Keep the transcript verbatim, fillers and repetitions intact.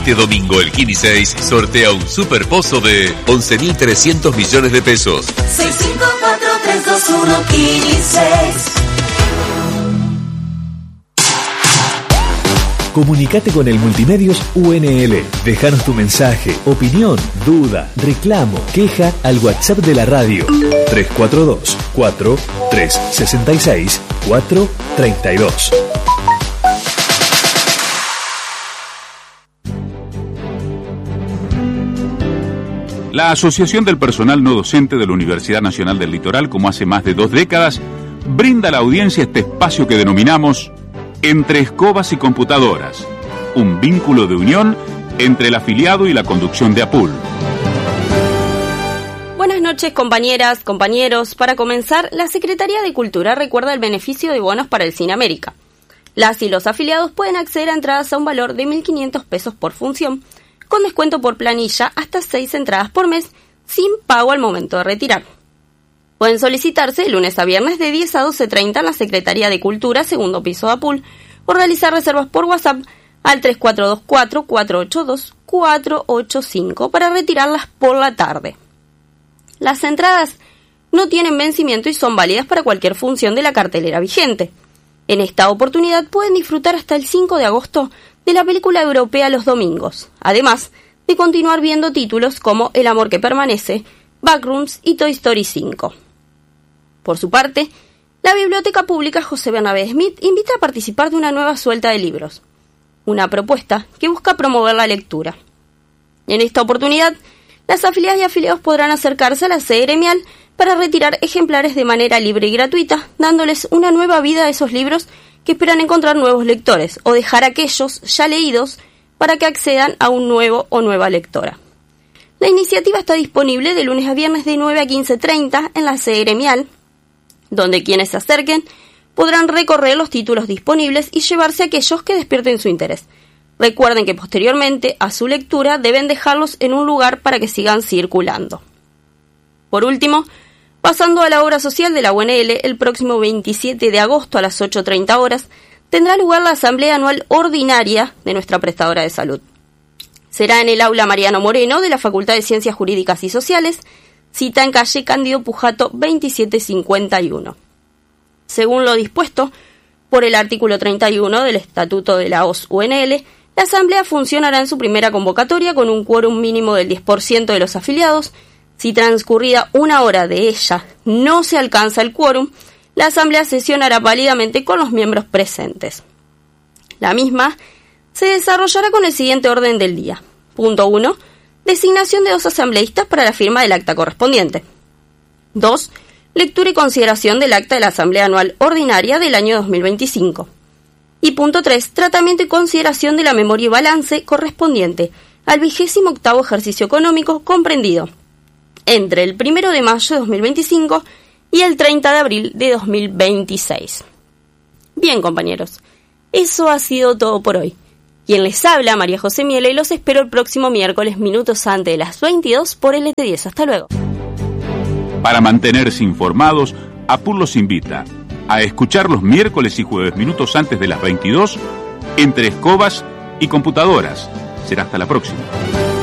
Este domingo el Kini seis sortea un superpozo de once mil trescientos millones de pesos. seis cinco cuatro tres dos uno Kini seis. Comunicate con el Multimedios U N L. Déjanos tu mensaje, opinión, duda, reclamo, queja al WhatsApp de la radio tres cuatro dos, cuatro, tres seis seis, cuatro tres dos. La Asociación del Personal No Docente de la Universidad Nacional del Litoral, como hace más de dos décadas, brinda a la audiencia este espacio que denominamos Entre Escobas y Computadoras, un vínculo de unión entre el afiliado y la conducción de APUL. Buenas noches, compañeras, compañeros. Para comenzar, la Secretaría de Cultura recuerda el beneficio de bonos para el Cine América. Las y los afiliados pueden acceder a entradas a un valor de mil quinientos pesos por función, con descuento por planilla hasta seis entradas por mes, sin pago al momento de retirar. Pueden solicitarse de lunes a viernes de diez a doce treinta en la Secretaría de Cultura, segundo piso de APUL, o realizar reservas por WhatsApp al tres cuatro dos cuatro, cuatro ocho dos, cuatro ocho cinco para retirarlas por la tarde. Las entradas no tienen vencimiento y son válidas para cualquier función de la cartelera vigente. En esta oportunidad pueden disfrutar hasta el cinco de agosto de la película europea los domingos, además de continuar viendo títulos como El amor que permanece, Backrooms y Toy Story cinco. Por su parte, la Biblioteca Pública José Bernabé Smith invita a participar de una nueva suelta de libros, una propuesta que busca promover la lectura. En esta oportunidad, las afiliadas y afiliados podrán acercarse a la sede gremial para retirar ejemplares de manera libre y gratuita, dándoles una nueva vida a esos libros que esperan encontrar nuevos lectores, o dejar aquellos ya leídos para que accedan a un nuevo o nueva lectora. La iniciativa está disponible de lunes a viernes de nueve a quince treinta en la sede gremial, donde quienes se acerquen podrán recorrer los títulos disponibles y llevarse aquellos que despierten su interés. Recuerden que posteriormente a su lectura deben dejarlos en un lugar para que sigan circulando. Por último, pasando a la obra social de la U N L, el próximo veintisiete de agosto a las ocho treinta horas tendrá lugar la Asamblea Anual Ordinaria de nuestra prestadora de salud. Será en el aula Mariano Moreno de la Facultad de Ciencias Jurídicas y Sociales, cita en calle Cándido Pujato veintisiete cincuenta y uno. Según lo dispuesto por el artículo treinta y uno del Estatuto de la O S U N L, la Asamblea funcionará en su primera convocatoria con un quórum mínimo del diez por ciento de los afiliados. Si transcurrida una hora de ella no se alcanza el quórum, la Asamblea sesionará válidamente con los miembros presentes. La misma se desarrollará con el siguiente orden del día. Punto uno. Designación de dos asambleístas para la firma del acta correspondiente. dos. Lectura y consideración del acta de la Asamblea Anual Ordinaria del año dos mil veinticinco. Y punto tres. Tratamiento y consideración de la memoria y balance correspondiente al vigésimo octavo ejercicio económico comprendido entre el primero de mayo de dos mil veinticinco y el treinta de abril de dos mil veintiséis. Bien, compañeros, eso ha sido todo por hoy. Quien les habla, María José Miele, y los espero el próximo miércoles, minutos antes de las veintidós, por L T diez. Hasta luego. Para mantenerse informados, APUL los invita a escuchar los miércoles y jueves, minutos antes de las veintidós, Entre Escobas y Computadoras. Será hasta la próxima.